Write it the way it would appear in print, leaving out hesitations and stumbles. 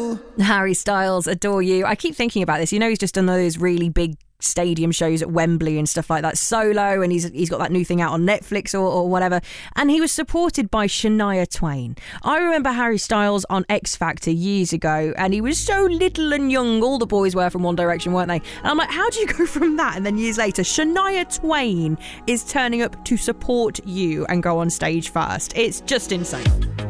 you. Harry Styles, adore you. I keep thinking about this. You know, he's just done those really big stadium shows at Wembley and stuff like that, solo, and he's got that new thing out on Netflix or whatever, and he was supported by Shania Twain. I remember Harry Styles on X Factor years ago, and he was so little and young. All the boys were from One Direction, weren't they? And I'm like, how do you go from that, and then years later Shania Twain is turning up to support you and go on stage first? It's just insane.